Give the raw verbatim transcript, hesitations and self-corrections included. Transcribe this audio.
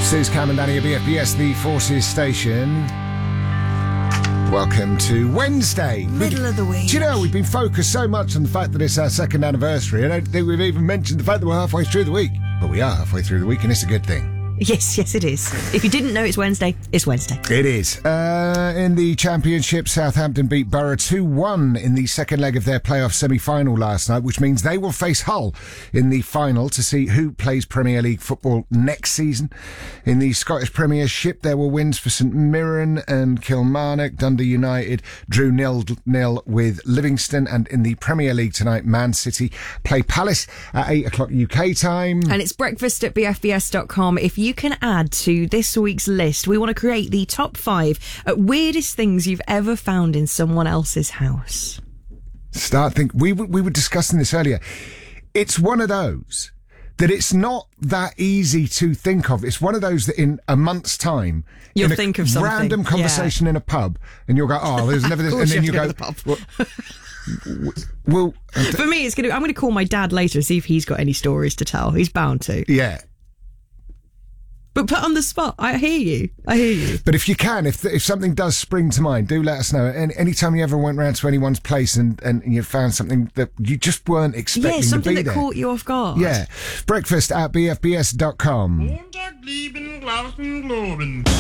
Suze Cam and Danny at B F B S, the Forces Station. Welcome to Wednesday. Middle we, of the week. Do you know, we've been focused so much on the fact that it's our second anniversary. I don't think we've even mentioned the fact that we're halfway through the week. But we are halfway through the week, and it's a good thing. Yes, yes, it is. If you didn't know it's Wednesday, it's Wednesday. It is. Uh, in the Championship, Southampton beat Borough two one in the second leg of their playoff semi-final last night, which means they will face Hull in the final to see who plays Premier League football next season. In the Scottish Premiership, there were wins for St Mirren and Kilmarnock. Dundee United drew nil nil with Livingston. And in the Premier League tonight, Man City play Palace at eight o'clock U K time. And it's breakfast at b f b s dot com. If you can add to this week's list, we want to create the top five weirdest things you've ever found in someone else's house. Start think. We we were discussing this earlier. It's one of those that it's not that easy to think of. It's one of those that in a month's time, you'll in a think of something. Random conversation yeah. in a pub, and you'll go, "Oh, there's never this," and then you, you go, go, "Well." well th- For me, it's gonna. I'm going to call my dad later and see if he's got any stories to tell. He's bound to. Yeah. But put on the spot. I hear you. I hear you. But if you can, if if something does spring to mind, do let us know. And any time you ever went round to anyone's place and, and you found something that you just weren't expecting yeah, to something be that there. caught you off guard. Yeah. Breakfast at b f b s dot com.